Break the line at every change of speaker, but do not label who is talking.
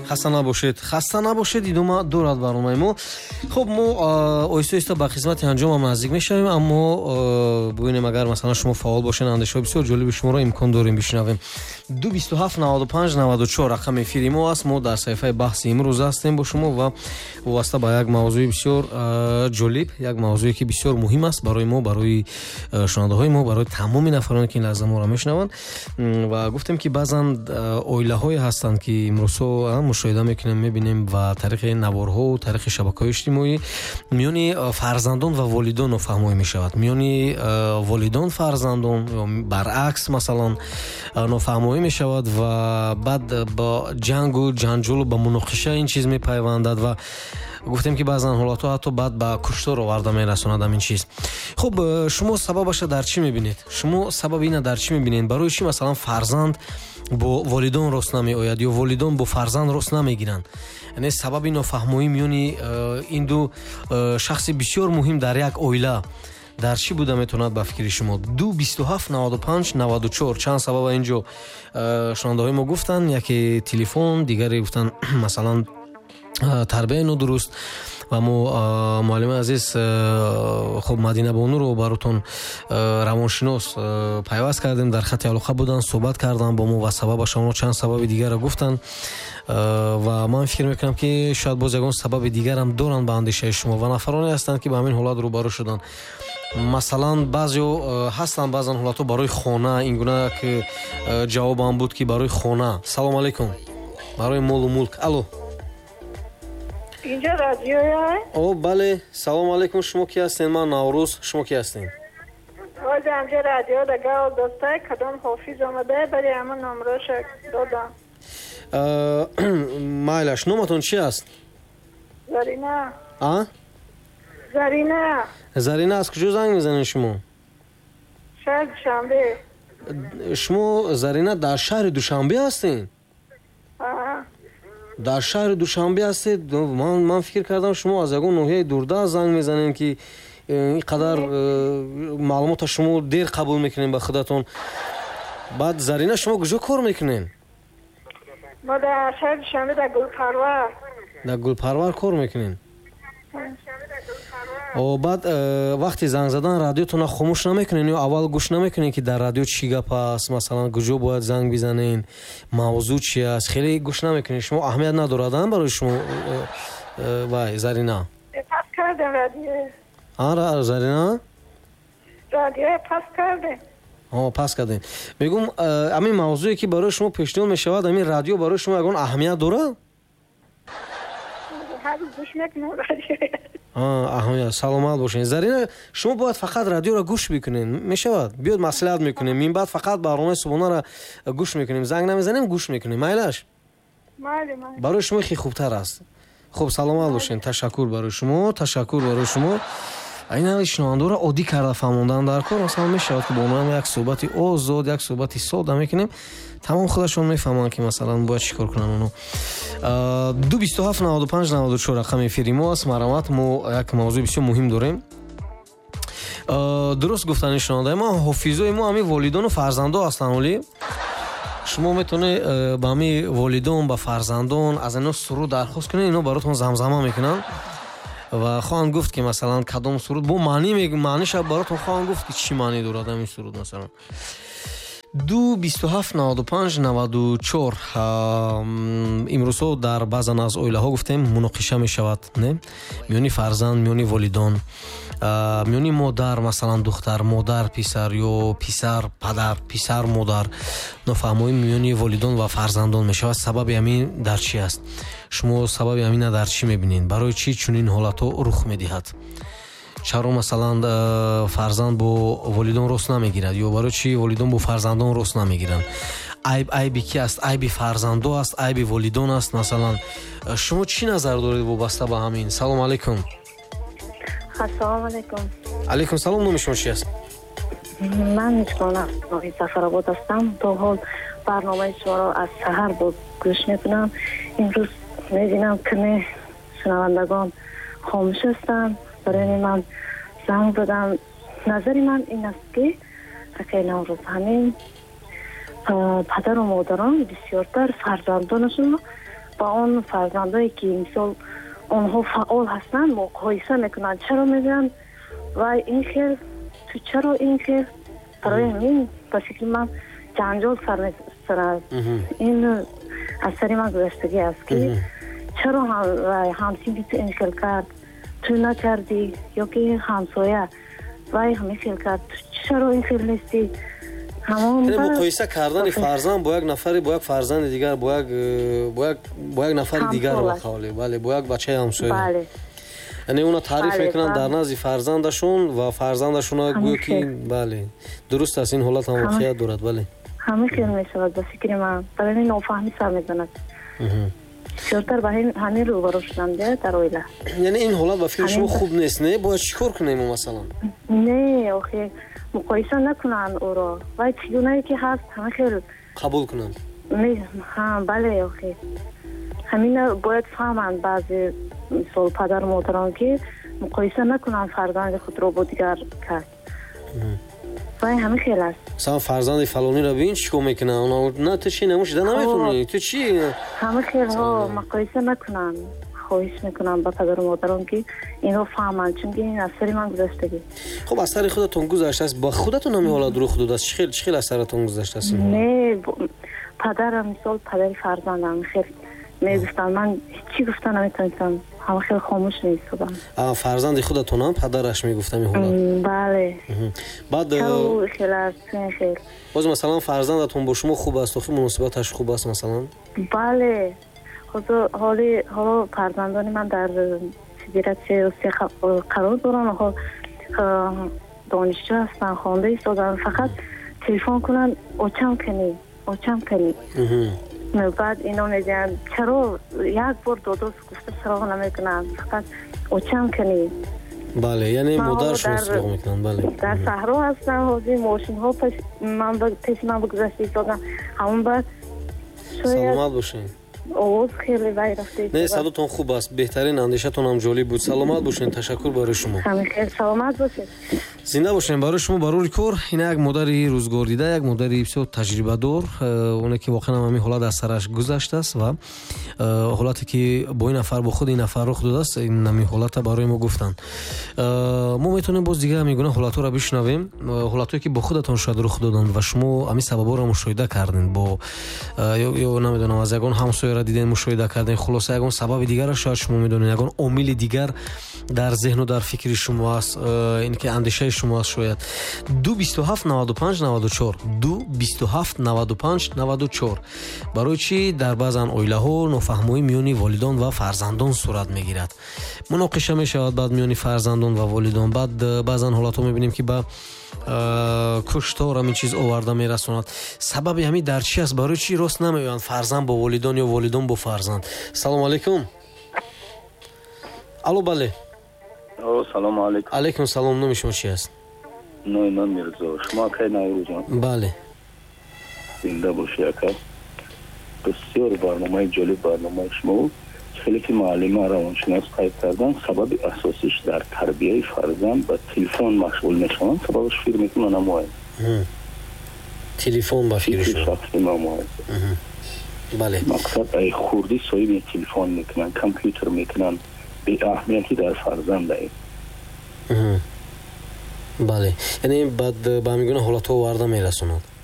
хаста набошед. идома дорад барномаи мо. хуб, мо оҳиста-оҳиста ба хизмати анҷомам наздик мешавем, аммо бубинем агар масалан шумо фаъол бошед, андешаҳои бисёр ҷолиби шуморо имкон дорем бишнавем. 2279594 рақами эфири мо аст. мо дар саҳифаи баҳси имрӯз ҳастем бо шумо ва вобаста ба як мавзӯи бисёр ҷолиб, як мавзӯе ки бисёр муҳим аст барои мо, барои шунавандаҳои мо, барои тамоми нафароне ки ин лаҳза моро мешунаванд. ва гуфтем ки баъзан оилаҳое ҳастанд ки имрӯзҳо мушоҳида мекунем, мебинем ва тариқи наворҳо, тариқи шабакаҳои иҷтимоӣ миёни фарзандон ва волидон нофаҳмоӣ мешавад. миёни волидон фарзандон ё баръакс масалан нофаҳмоӣ мешавад ва баъд ба ҷангу ҷанҷолу ба муноқиша ин чиз мепайвандад ва гуфтем ки баъзан ҳолатҳо ҳатто баъд ба куштор оварда мерасонад ҳамин чиз. хуб, шумо сабабаша дар чӣ мебинед? Шумо сабаби ина дар чӣ мебинед? барои чӣ масалан фарзанд бо волидон рост намеояд ё волидон бо фарзанд рост намегиранд? яъне сабаби нофаҳмоӣ миёни ин ду шахси бисёр муҳим дар як оила дар чӣ буда метавонад ба фикри шумо? 2279594 чанд сабаба инҷо шунавандаҳои мо гуфтанд. яке телефон, дигаре гуфтанд масалан тарбияи нодуруст. ва мо муаллимаи азиз хуб Мадина Бонуро баротон равоншинос пайваст кардем, дар хати алоқа буданд, суҳбат карданд бо мо ва сабабаш онҳо чанд сабаби дигарро гуфтанд ва ман фикр мекунам ки шояд боз ягон сабаби дигарам доранд ба андешаи шумо ва нафароне ҳастанд ки ба ҳамин ҳолат рӯбарӯ шуданд. масалан баъзеҳо ҳастанд баъзан ҳолатҳо барои хона, ин гуна ки ҷавобам буд ки барои хона. салому алайкум. барои молу мулк. алло,
инҷо радиоя?
бале. салому алайкум. шумо ки ҳастен? ман Наврӯз. шумо ки ҳастен?
ҳозир амҷо радио да гав достай кадом ҳофиз омада бари ҳама номроша додам.
майлаш, номатон чӣ аст?
Зарина.
Зарина. Зарина, аз куҷо занг мезанед шумо?
шаҳри Душанбе.
шумо Зарина дар шаҳри Душанбе ҳастен? дар шаҳри Душанбе ҳастед? ман фикр кардам шумо аз ягон ноҳияи дурдаст занг мезанед ки ин қадар маълумота шумо дер қабул мекунем ба худатон. баъд Зарина, шумо куҷо кор мекунед?
мо дар шаҳри Душанбе дар Гулпарвар. дар
Гулпарвар кор мекунед? баъд вақти занг задан радиотона хомӯш намекунед ё аввал гӯш намекунед ки дар радио чӣ гап аст, масалан куҷо бояд занг бизанед, мавзӯъ чи аст? хеле гӯш намекунед? шумо аҳамият надорад барои шумо? вай Зарина,
пас кардем радио.
Зарина,
радио пас кардем.
пас кардем. мегум ҳамин мавзӯе ки барои шумо пешниҳод мешавад, ҳамин радио барои шумо ягон аҳамият дорад?
ҳар рӯз гӯш мекунем радио.
аҳамият. саломат бошед. Зарина, шумо бояд фақат радиоро гӯш бикунед, мешавад? биёд маслиҳат мекунем, мин баъд фақат барномаи субҳонаро гӯш мекунем, занг намезанем, гӯш мекунем. майлаш?
майли.
барои шумо хи хубтар аст. хуб, саломат бошед. ташаккур барои шумо. ташаккур барои шумо. айна шунавандаро оддӣ карда фаҳмондан дар кор. масалан мешавад ки бо онам як суҳбати озод, як суҳбати сода мекунем, тамом худашон мефаҳманд ки масалан бояд чӣ кор кунанд онҳо. 2279594 рақами эфири мо аст. марҳамат, мо як мавзӯи бисёр муҳим дорем. дуруст гуфтани шунавандаи мо, ҳофизои мо ҳамин волидону фарзандон ҳастанд. оли шумо метавонед ба ҳамин волидон, ба фарзандон аз ино суруд дархост кунед, ино баротон замзама мекунанд ва хоҳанд гуфт ки масалан кадом суруд бо маъниша баротон хоҳанд гуфт ки чӣ маънӣ дорад ҳамин суруд. масалан 2279594 имрӯзҳо дар баъзан аз оилаҳо гуфтем муноқиша мешавад, не миёни фарзанд, миёни волидон, миёни модар, масалан духтар модар писар ё писар падар, писар модар, нофаҳмоӣ миёни волидон ва фарзандон мешавад. сабаби ҳамин дар чӣ аст? шумо сабаби ҳамина дар чӣ мебинед? барои чӣ чунин ҳолатҳо рух медиҳад? чаро масалан фарзанд бо волидон рост намегирад ё барои чӣ волидон бо фарзандон рост намегиранд? айби ки аст? айби фарзандо аст? айби волидон аст? масалан шумо чӣ назар доред вобаста ба ҳамин? салому алайкум.
ассалому алайкум.
алайкум салом. номи шумо чӣ аст?
ман мишкона Сафаробод ҳастам. то ҳол барномаи шуморо аз саҳар бо гӯш мекунам. имрӯз мебинам каме шунавандагон хомӯш ҳастанд. барои ман занг задам. назари ман ин аст ки акай Наврӯз, ҳамин падару модарон бисёртар фарзандонашонро با اون فرزندایی که مثال آنها فعال هستند مقایسه میکنند چرا میگن و این خیر تو چرا این خیر برای همین با فکر من جنجال سر می‌زند. این از سر من گذشتگی است که چرا همسین تو این خیر کرد تو نکردی یا که همسایه وای همین خیر کرد چرا این خیر نیستی
یعنی مقایسه کردن فرزند با یک نفر با یک فرزند دیگر با یک نفر دیگر واقعا بله با یک بچه همسایه
بله
یعنی اونا تعریف میکنن در نزد فرزندشون و فرزندشون گویا که بله درست است این حالت هم واقعیت دارد بله
همین خیر میشود با فکر من برای نافهمی سر میزند شرطر با همین رو برو شدن در اویله
یعنی این حالت با فکر شما خوب نیست نه باید چیکار کنیم مثلا
نه آخه مقایسه نکنن او را و چیزونایی که هست همه خیلی
قبول کنن
ها بله آخه همین باید فهمند بعضی مثال پدر و مادران که مقایسه نکنن فرزند خود را با دیگر کس و همه خیلی است
مثلا فرزند فلانی را ببین چیکار میکنه اونا نه تو چی نموشیده نمیتونی تو چی
همه خیلی ها مقایسه نکنن خواهش میکنم با پدر و مادران که این رو فهمند چون که این از سر من گذشتگی
خب از سر خودتون گذشته است با خودتون هم حالا رو خود است خیلی از سرتون گذشته است
نه پدرم مثال پدر فرزندم خیلی میگفتن من چی گفتن نمیتونستم همه خیلی خاموش نیستم
فرزند خودتون هم پدرش میگفتم این حالا
بله
بعد
خیلی است خیلی
باز مثلا فرزندتون با شما خوب است و خیلی مناسبتش خوب است مثلا
بله حالا فرزندان من در سیدیرت روسیه قرار دارن و دانشجو هستن خوانده ایستادن فقط تلفن کنن اوچم کنی بعد اینا میگن چرا یک بار دو گفته سراغ نمیکنن فقط اوچم کنی
بله یعنی مادرشون سراغ میکنن بله
در صحرا هستن حاضی ماشین ها پیش من بگذشت ایستادن همون بعد
سلامت باشین
آواز خیلی وای رفته
نه صداتون خوب است بهترین اندیشتون هم جالب بود سلامت باشین تشکر برای شما
خیلی سلامت باشین
زنده باشین برای شما برای کار این یک مادری روزگار دیده یک مادری بسیار تجربه دار اونه که واقعا همین حالت از سرش گذشته است و حالتی که با این نفر با خود این نفر رخ داده است این همین حالت برای ما گفتن ما میتونیم باز دیگه میگونه حالت رو بشنویم حالتی که با خودتون شاید رخ دادن و شما همین سببا رو مشاهده کردین با یا نمیدونم از یگان همسایه را دیدین مشاهده کردین خلاصه یگان سبب دیگر شاید شما میدونین یگان عامل دیگر در ذهن و در فکر شما است این که اندیشه شما است شاید 227 95 94 227 95 94 برای چی در بعضن اویله ها نفهمی میانی والدان و فرزندان صورت میگیرد مناقشه میشود بعد میانی فرزندان و والدان بعد بعضن حالات ها میبینیم که با کشتار همین چیز آورده میرسوند سبب همین در چی است برای چی راست نمیگویند فرزند با والدان یا والدان با فرزند سلام علیکم الو بله
سلام علیکم
علیکم سلام نام شما چی است
نویمان میرزا شما کی نوروز جان
بله
زنده باشی اکا بسیار برنامه جالب برنامه شما خیلی که معلم روانشناس قید کردن سبب اساسیش در تربیه فرزند با تلفن مشغول میشوند سببش فکر میکنن نماید
تلفن با فکر شما بله
مقصد ای خوردی صاحب تلفن میکنن کامپیوتر میکنن بی اهمیتی در فرزند ای
بله یعنی بعد با میگونه حالت ها وارده میرسوند